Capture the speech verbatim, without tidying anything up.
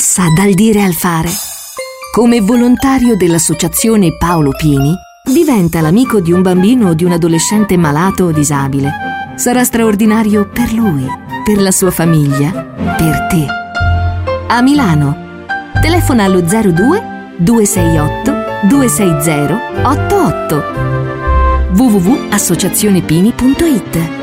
Passa dal dire al fare. Come volontario dell'associazione Paolo Pini, diventa l'amico di un bambino o di un adolescente malato o disabile. Sarà straordinario per lui, per la sua famiglia, per te. A Milano, telefona allo zero due due sei otto due sei zero otto otto. w w w punto associazione pini punto it.